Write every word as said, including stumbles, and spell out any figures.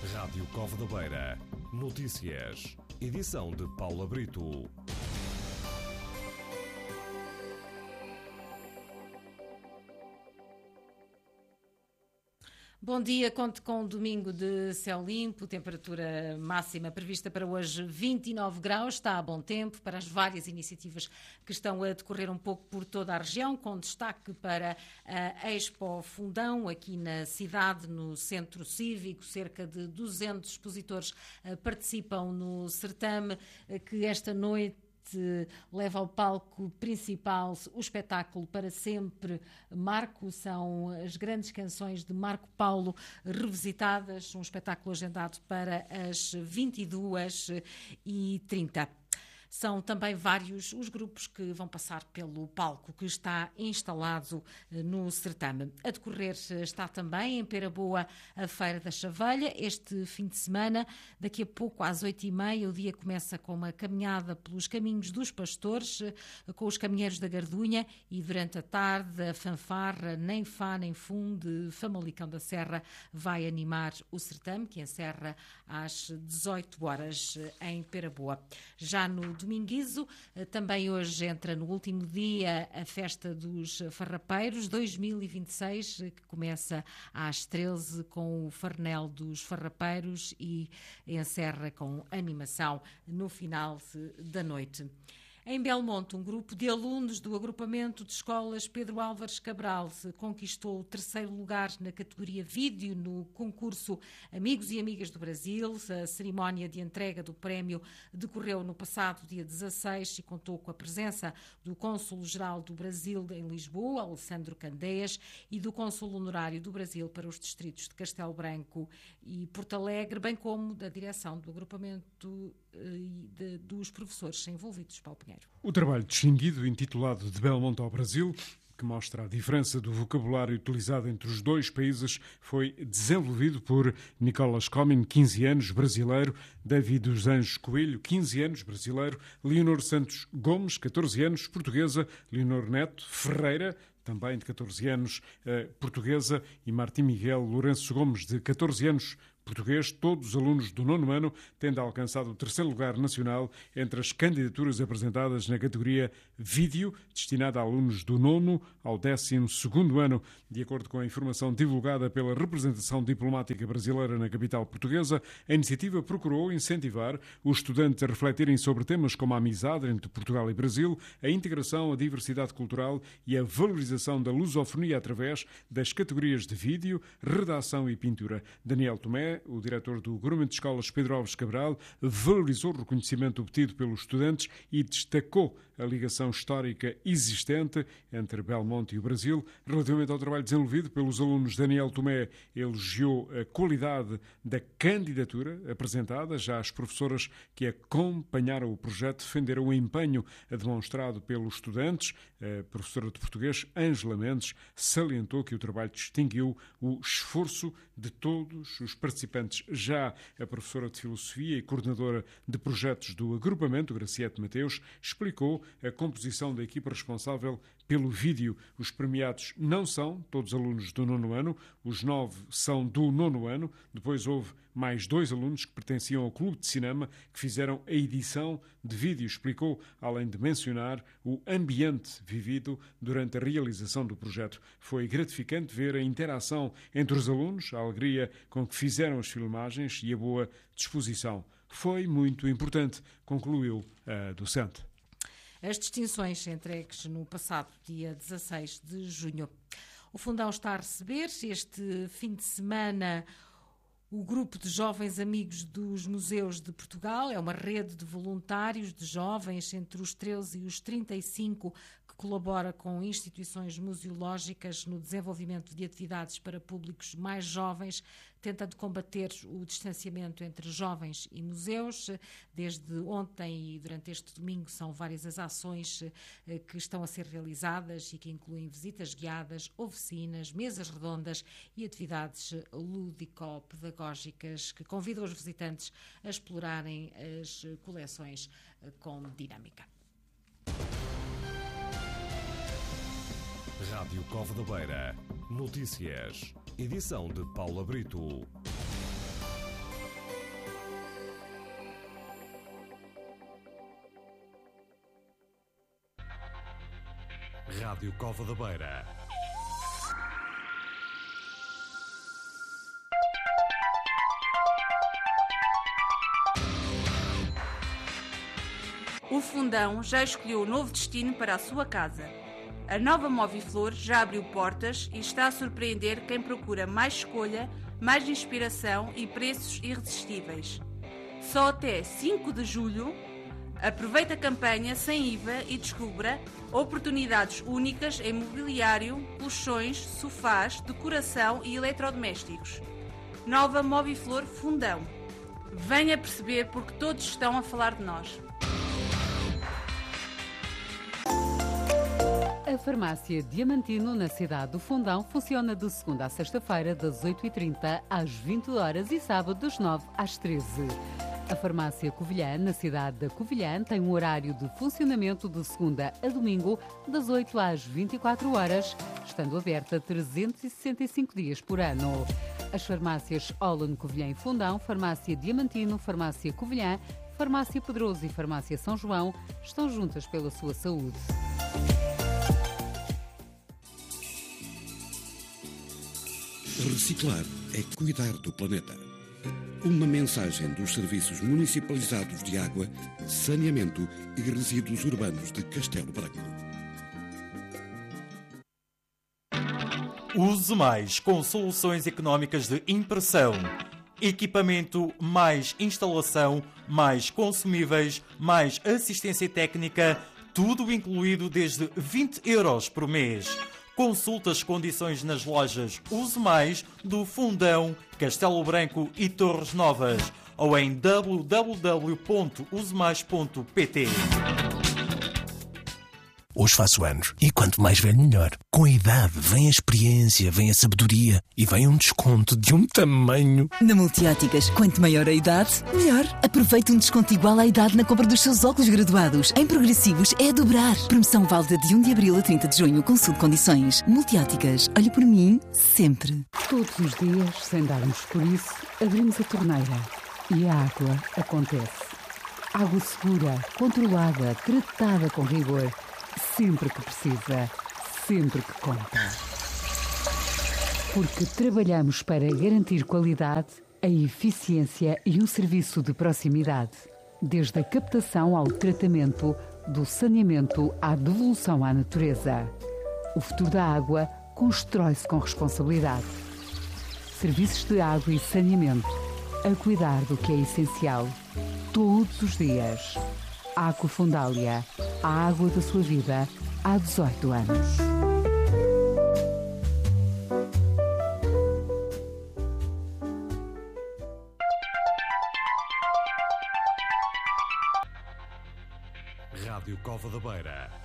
Rádio Cova da Beira. Notícias. Edição de Paula Brito. Bom dia, conto com um domingo de céu limpo, temperatura máxima prevista para hoje vinte e nove graus, está a bom tempo para as várias iniciativas que estão a decorrer um pouco por toda a região, com destaque para a Expo Fundão, aqui na cidade, no Centro Cívico, cerca de duzentos expositores participam no certame que esta noite leva ao palco principal o espetáculo Para Sempre Marco, são as grandes canções de Marco Paulo revisitadas, um espetáculo agendado para as vinte e duas e trinta. São também vários os grupos que vão passar pelo palco que está instalado no certame. A decorrer está também em Pera Boa a Feira da Chavelha, este fim de semana. Daqui a pouco, às oito e meia, o dia começa com uma caminhada pelos caminhos dos pastores, com os caminheiros da Gardunha, e durante a tarde a fanfarra Nem Fá Nem Fum de Famalicão da Serra vai animar o certame, que encerra às dezoito horas em Pera Boa. Já no Dominguizo, também hoje entra no último dia a Festa dos Farrapeiros dois mil e vinte e seis, que começa às treze com o Farnel dos Farrapeiros e encerra com animação no final da noite. Em Belmonte, um grupo de alunos do agrupamento de escolas Pedro Álvares Cabral conquistou o terceiro lugar na categoria vídeo no concurso Amigos e Amigas do Brasil. A cerimónia de entrega do prémio decorreu no passado dia dezasseis e contou com a presença do Cônsul-Geral do Brasil em Lisboa, Alessandro Candeias, e do Cônsul Honorário do Brasil para os distritos de Castelo Branco e Porto Alegre, bem como da direção do agrupamento e de, dos professores envolvidos. Paulo Pinheiro. O trabalho distinguido, intitulado De Belmonte ao Brasil, que mostra a diferença do vocabulário utilizado entre os dois países, foi desenvolvido por Nicolas Comyn, quinze anos, brasileiro, David dos Anjos Coelho, quinze anos, brasileiro, Leonor Santos Gomes, catorze anos, portuguesa, Leonor Neto Ferreira, também de catorze anos, eh, portuguesa, e Martim Miguel Lourenço Gomes, de catorze anos, português. Todos os alunos do nono ano tendo alcançado o terceiro lugar nacional entre as candidaturas apresentadas na categoria Vídeo, destinada a alunos do nono ao décimo segundo ano. De acordo com a informação divulgada pela representação diplomática brasileira na capital portuguesa, a iniciativa procurou incentivar os estudantes a refletirem sobre temas como a amizade entre Portugal e Brasil, a integração, a diversidade cultural e a valorização da lusofonia através das categorias de vídeo, redação e pintura. Daniel Tomé, o diretor do Agrupamento de Escolas Pedro Álvares Cabral, valorizou o reconhecimento obtido pelos estudantes e destacou a ligação histórica existente entre Belmonte e o Brasil. Relativamente ao trabalho desenvolvido pelos alunos, Daniel Tomé elogiou a qualidade da candidatura apresentada. Já as professoras que acompanharam o projeto defenderam o empenho demonstrado pelos estudantes. A professora de português, Ângela Mendes, salientou que o trabalho distinguiu o esforço de todos os participantes. Já a professora de filosofia e coordenadora de projetos do agrupamento, Graciete Mateus, explicou a composição da equipa responsável pelo vídeo. Os premiados não são todos alunos do nono ano, os nove são do nono ano. Depois houve mais dois alunos que pertenciam ao Clube de Cinema que fizeram a edição de vídeo. Explicou, além de mencionar o ambiente vivido durante a realização do projeto. Foi gratificante ver a interação entre os alunos, a alegria com que fizeram as filmagens e a boa disposição. Foi muito importante, concluiu a docente. As distinções entregues no passado dia dezasseis de junho. O Fundão está a receber este fim de semana o Grupo de Jovens Amigos dos Museus de Portugal. É uma rede de voluntários de jovens entre os treze e os trinta e cinco que colabora com instituições museológicas no desenvolvimento de atividades para públicos mais jovens, tentando combater o distanciamento entre jovens e museus. Desde ontem e durante este domingo são várias as ações que estão a ser realizadas e que incluem visitas guiadas, oficinas, mesas redondas e atividades lúdico-pedagógicas que convidam os visitantes a explorarem as coleções com dinâmica. Rádio Cova da Beira. Notícias. Edição de Paula Brito. Rádio Cova da Beira. O Fundão já escolheu o novo destino para a sua casa. A nova Moviflor já abriu portas e está a surpreender quem procura mais escolha, mais inspiração e preços irresistíveis. Só até cinco de julho, aproveite a campanha sem I V A e descubra oportunidades únicas em mobiliário, colchões, sofás, decoração e eletrodomésticos. Nova Moviflor Fundão. Venha perceber porque todos estão a falar de nós. A farmácia Diamantino, na cidade do Fundão, funciona de segunda a sexta-feira, das oito e trinta às vinte horas e sábado, das nove às treze. A farmácia Covilhã, na cidade da Covilhã, tem um horário de funcionamento de segunda a domingo, das oito às vinte e quatro horas, estando aberta trezentos e sessenta e cinco dias por ano. As farmácias Olan Covilhã e Fundão, farmácia Diamantino, farmácia Covilhã, farmácia Pedroso e farmácia São João estão juntas pela sua saúde. Reciclar é cuidar do planeta. Uma mensagem dos Serviços Municipalizados de Água, Saneamento e Resíduos Urbanos de Castelo Branco. Use mais com soluções económicas de impressão. Equipamento, mais instalação, mais consumíveis, mais assistência técnica, tudo incluído desde vinte euros por mês. Consulte as condições nas lojas Use Mais do Fundão, Castelo Branco e Torres Novas ou em w w w ponto use mais ponto p t. Hoje faço anos e quanto mais velho melhor. Com a idade vem a experiência, vem a sabedoria e vem um desconto de um tamanho. Na Multióticas, quanto maior a idade, melhor. Aproveite um desconto igual à idade na compra dos seus óculos graduados. Em progressivos é a dobrar. Promoção válida de um de abril a trinta de junho. Consulte condições. Multióticas, olhe por mim sempre. Todos os dias, sem darmos por isso, abrimos a torneira e a água acontece. Água segura, controlada, tratada com rigor. Sempre que precisa, sempre que conta. Porque trabalhamos para garantir qualidade, a eficiência e um serviço de proximidade. Desde a captação ao tratamento, do saneamento à devolução à natureza. O futuro da água constrói-se com responsabilidade. Serviços de água e saneamento, a cuidar do que é essencial, todos os dias. Água Fundália, a água da sua vida, há dezoito anos. Rádio Cova da Beira.